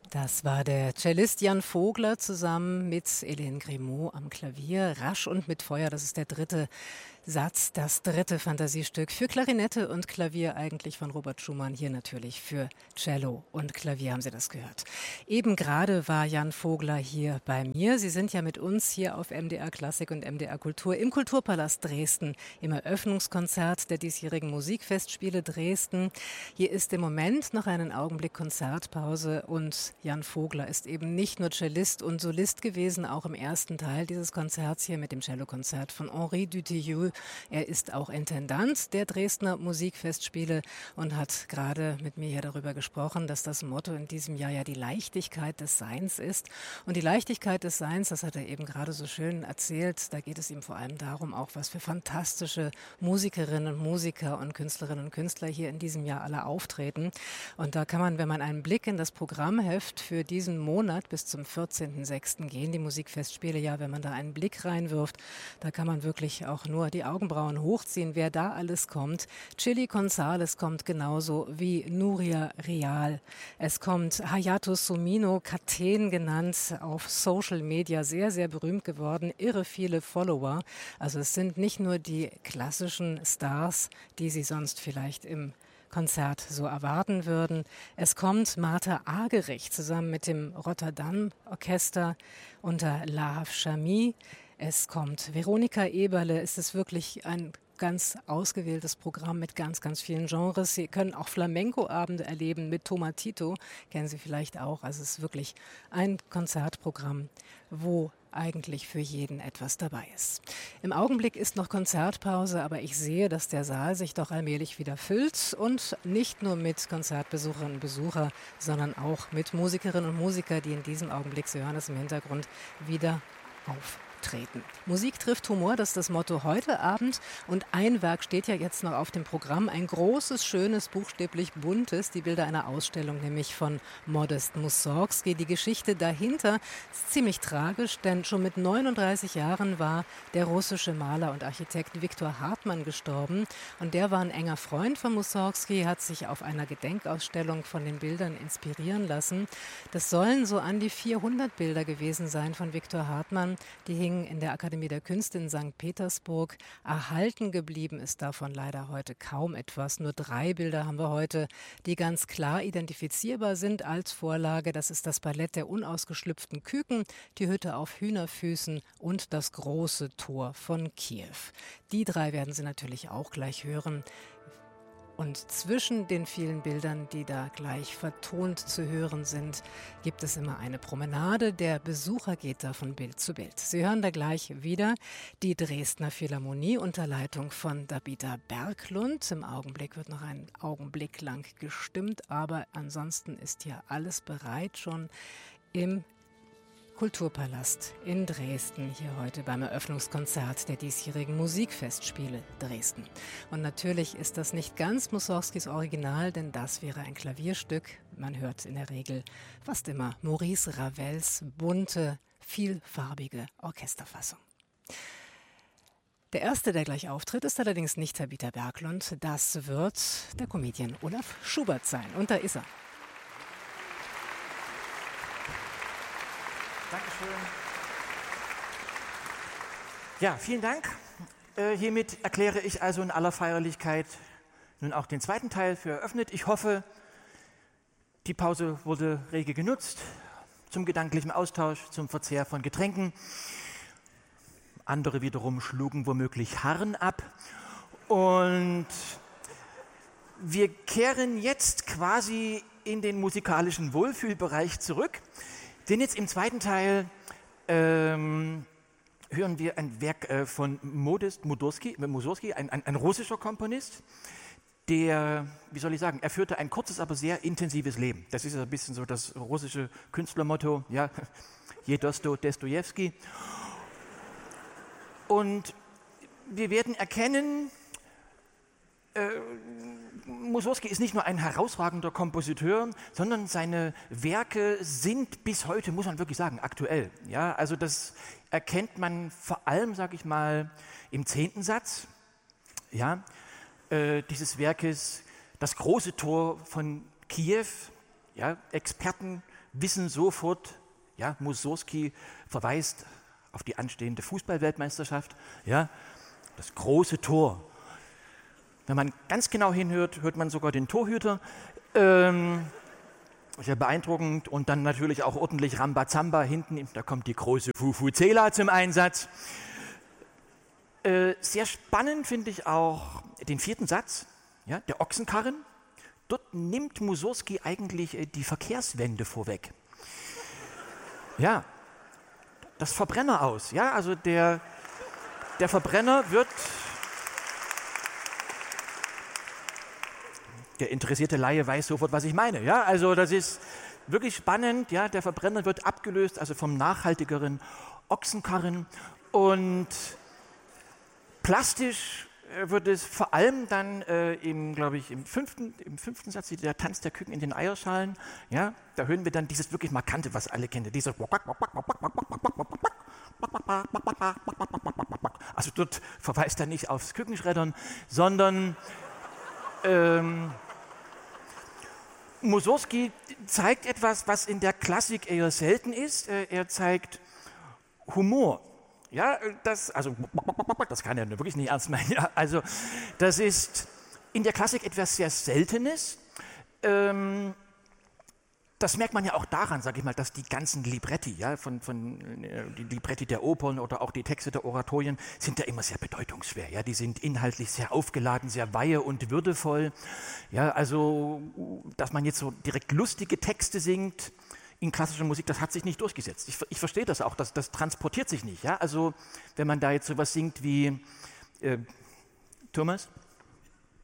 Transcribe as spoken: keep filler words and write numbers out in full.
Das war der Cellist Jan Vogler zusammen mit Hélène Grimaud am Klavier. Rasch und mit Feuer, das ist der dritte Satz, das dritte Fantasiestück für Klarinette und Klavier, eigentlich von Robert Schumann, hier natürlich für Cello und Klavier, haben Sie das gehört. Eben gerade war Jan Vogler hier bei mir. Sie sind ja mit uns hier auf M D R Klassik und M D R Kultur im Kulturpalast Dresden im Eröffnungskonzert der diesjährigen Musikfestspiele Dresden. Hier ist im Moment noch einen Augenblick Konzertpause und Jan Vogler ist eben nicht nur Cellist und Solist gewesen, auch im ersten Teil dieses Konzerts hier mit dem Cellokonzert von Henri Dutilleux. Er ist auch Intendant der Dresdner Musikfestspiele und hat gerade mit mir hier darüber gesprochen, dass das Motto in diesem Jahr ja die Leichtigkeit des Seins ist. Und die Leichtigkeit des Seins, das hat er eben gerade so schön erzählt, da geht es ihm vor allem darum, auch was für fantastische Musikerinnen und Musiker und Künstlerinnen und Künstler hier in diesem Jahr alle auftreten. Und da kann man, wenn man einen Blick in das Programmheft für diesen Monat bis zum vierzehnten sechsten gehen, die Musikfestspiele, ja, wenn man da einen Blick reinwirft, da kann man wirklich auch nur die Augenbrauen hochziehen, wer da alles kommt. Chili González kommt genauso wie Nuria Real. Es kommt Hayato Sumino, Katen genannt, auf Social Media sehr, sehr berühmt geworden, irre viele Follower. Also es sind nicht nur die klassischen Stars, die Sie sonst vielleicht im Konzert so erwarten würden. Es kommt Martha Argerich zusammen mit dem Rotterdam Orchester unter Lahav Shami. Es kommt Veronika Eberle. Es ist wirklich ein ganz ausgewähltes Programm mit ganz, ganz vielen Genres. Sie können auch Flamenco-Abende erleben mit Tomatito, kennen Sie vielleicht auch. Also es ist wirklich ein Konzertprogramm, wo eigentlich für jeden etwas dabei ist. Im Augenblick ist noch Konzertpause, aber ich sehe, dass der Saal sich doch allmählich wieder füllt und nicht nur mit Konzertbesucherinnen und Besuchern, sondern auch mit Musikerinnen und Musikern, die in diesem Augenblick, Sie hören es im Hintergrund, wieder auftreten. Musik trifft Humor, das ist das Motto heute Abend. Und ein Werk steht ja jetzt noch auf dem Programm, ein großes, schönes, buchstäblich buntes, die Bilder einer Ausstellung, nämlich von Modest Mussorgsky. Die Geschichte dahinter ist ziemlich tragisch, denn schon mit neununddreißig Jahren war der russische Maler und Architekt Viktor Hartmann gestorben. Und der war ein enger Freund von Mussorgsky, hat sich auf einer Gedenkausstellung von den Bildern inspirieren lassen. Das sollen so an die vierhundert Bilder gewesen sein von Viktor Hartmann, die hingen in der Akademie der Künste in Sankt Petersburg. Erhalten geblieben ist davon leider heute kaum etwas. Nur drei Bilder haben wir heute, die ganz klar identifizierbar sind als Vorlage. Das ist das Ballett der unausgeschlüpften Küken, die Hütte auf Hühnerfüßen und das große Tor von Kiew. Die drei werden Sie natürlich auch gleich hören. Und zwischen den vielen Bildern, die da gleich vertont zu hören sind, gibt es immer eine Promenade. Der Besucher geht da von Bild zu Bild. Sie hören da gleich wieder die Dresdner Philharmonie unter Leitung von Dabita Berglund. Im Augenblick wird noch einen Augenblick lang gestimmt, aber ansonsten ist hier alles bereit schon im Kulturpalast in Dresden, hier heute beim Eröffnungskonzert der diesjährigen Musikfestspiele Dresden. Und natürlich ist das nicht ganz Mussorgskys Original, denn das wäre ein Klavierstück. Man hört in der Regel fast immer Maurice Ravels bunte, vielfarbige Orchesterfassung. Der erste, der gleich auftritt, ist allerdings nicht Dabita Berglund. Das wird der Comedian Olaf Schubert sein. Und da ist er. Dankeschön. Ja, vielen Dank. Äh, hiermit erkläre ich also in aller Feierlichkeit nun auch den zweiten Teil für eröffnet. Ich hoffe, die Pause wurde rege genutzt zum gedanklichen Austausch, zum Verzehr von Getränken. Andere wiederum schlugen womöglich Harren ab. Und wir kehren jetzt quasi in den musikalischen Wohlfühlbereich zurück. Denn jetzt im zweiten Teil ähm, hören wir ein Werk äh, von Modest Mussorgsky, ein, ein, ein russischer Komponist, der, wie soll ich sagen, er führte ein kurzes, aber sehr intensives Leben. Das ist ein bisschen so das russische Künstlermotto, ja, je Dosto, Dostojewski. Und wir werden erkennen, äh, Mussorgsky ist nicht nur ein herausragender Kompositeur, sondern seine Werke sind bis heute, muss man wirklich sagen, aktuell. Ja, also das erkennt man vor allem, sage ich mal, im zehnten Satz ja, äh, dieses Werkes, das große Tor von Kiew. Ja, Experten wissen sofort, ja, Mussorgsky verweist auf die anstehende Fußball-Weltmeisterschaft, ja, das große Tor. Wenn man ganz genau hinhört, hört man sogar den Torhüter. Ähm, sehr beeindruckend. Und dann natürlich auch ordentlich Rambazamba hinten. Da kommt die große Fufuzela zum Einsatz. Äh, sehr spannend finde ich auch den vierten Satz, ja, der Ochsenkarren. Dort nimmt Mussorgsky eigentlich äh, die Verkehrswende vorweg. Ja, das Verbrenner aus. Ja, also der, der Verbrenner wird... Der interessierte Laie weiß sofort, was ich meine. Ja, also das ist wirklich spannend. Ja, der Verbrenner wird abgelöst, also vom nachhaltigeren Ochsenkarren. Und plastisch wird es vor allem dann äh, im, glaube ich, im fünften, im fünften Satz, der Tanz der Küken in den Eierschalen. Ja, da hören wir dann dieses wirklich Markante, was alle kennen. Dieses also dort verweist er nicht aufs Kükenschreddern, sondern ähm, Mussorgsky zeigt etwas, was in der Klassik eher selten ist. Er zeigt Humor. Ja, das, also, das kann er wirklich nicht ernst meinen. Ja, also, das ist in der Klassik etwas sehr Seltenes. Ähm, das merkt man ja auch daran, sage ich mal, dass die ganzen Libretti, ja, von, von äh, die Libretti der Opern oder auch die Texte der Oratorien sind ja immer sehr bedeutungsschwer. Ja, die sind inhaltlich sehr aufgeladen, sehr weihe und würdevoll. Ja, also, dass man jetzt so direkt lustige Texte singt in klassischer Musik, das hat sich nicht durchgesetzt. Ich, ich verstehe das auch, das, das transportiert sich nicht. Ja, also, wenn man da jetzt sowas singt wie äh, Thomas.